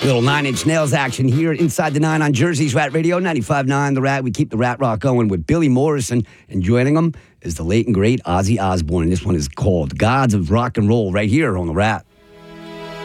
Little Nine Inch Nails action here inside the Nine on Jersey's Rat Radio, 95.9 The Rat. We keep the Rat Rock going with Billy Morrison, and joining him is the late and great Ozzy Osbourne. And this one is called Gods of Rock and Roll right here on The Rat.